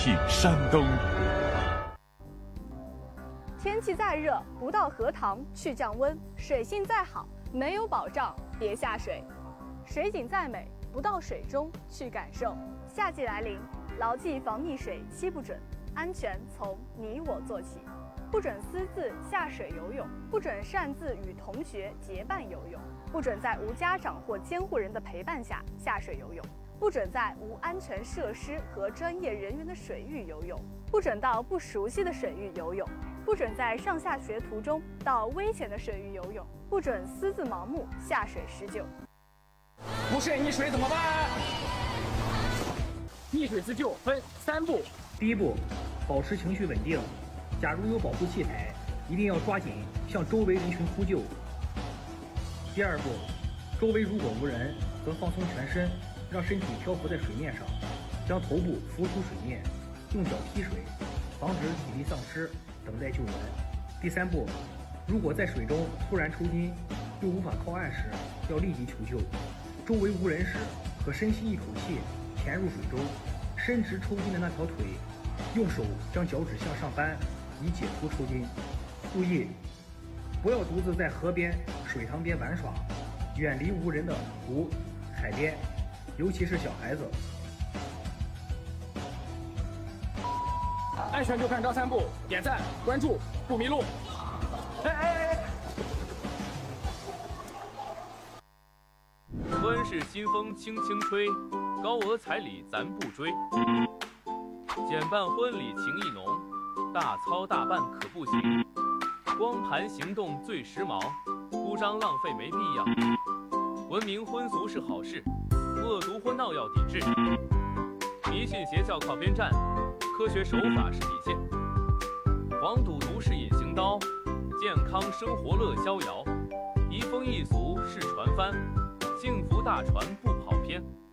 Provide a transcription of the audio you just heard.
品山东。 天气再热，不到荷塘去降温；水性再好，没有保障别下水。水景再美，不到水中去感受。夏季来临，牢记防溺水七不准，安全从你我做起。不准私自下水游泳，不准擅自与同学结伴游泳，不准在无家长或监护人的陪伴下下水游泳，不准在无安全设施和专业人员的水域游泳，不准到不熟悉的水域游泳，不准在上下学途中到危险的水域游泳，不准私自盲目下水施救。 不慎溺水怎么办？溺水自救分3步。 第一步，保持情绪稳定。假如有保护器材，一定要抓紧向周围人群呼救。第二步，周围如果无人，则放松全身，让身体漂浮在水面上，将头部浮出水面，用脚踢水，防止体力丧失，等待救援。第三步，如果在水中突然抽筋，又无法靠岸时，要立即求救。周围无人时，可深吸一口气，潜入水中，伸直抽筋的那条腿，用手将脚趾向上扳，以解除抽筋。注意，不要独自在河边、水塘边玩耍，远离无人的湖、海边，尤其是小孩子。 安全就看这3步：点赞、关注、不迷路。 婚事新风轻轻吹，高额彩礼咱不追。简办婚礼情意浓，大操大办可不行。光盘行动最时髦，铺张浪费没必要。文明婚俗是好事，恶毒婚闹要抵制。迷信邪教靠边站，科学手法是底线。黄赌毒是隐形刀，健康生活乐逍遥。移风易俗是船帆，幸福大船不跑偏。